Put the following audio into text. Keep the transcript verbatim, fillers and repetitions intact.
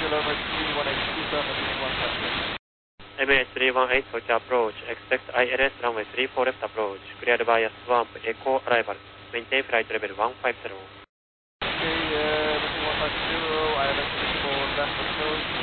Lima three one eight two seven, one seven. Emirates three one eight, Tokyo approach, expect I L S runway three four left approach, cleared via swamp, echo arrival, maintain flight level one five zero. Okay, uh, one five zero, I L S three four left approach.